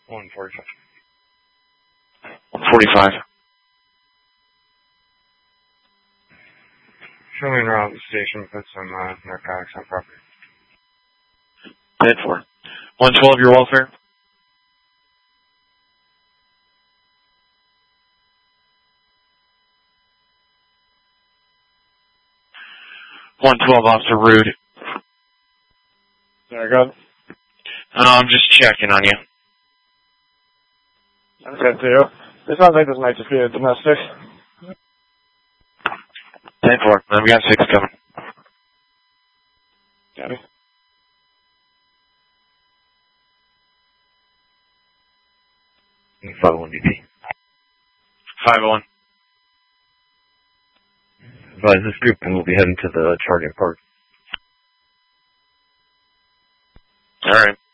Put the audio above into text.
145. 145. Showing around the station, put some narcotics on property. 10-4. 112, your welfare. 112, Officer Rude. There, good. I'm just checking on you. That's good too. It sounds like this might just be a domestic. 10-4. We got 6 coming. Got it. Follow 1 DP. 501. Advise this group and we'll be heading to the charging park. All right.